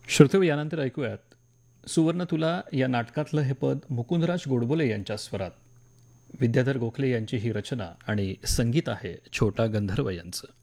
श्रोतेहो, यानंतर ऐकूयात सुवर्ण तुला या नाटकातलं हे पद मुकुंदराज गोडबोले यांच्या स्वरात. विद्याधर गोखले यांची ही रचना आणि संगीत आहे छोटा गंधर्व यांचं.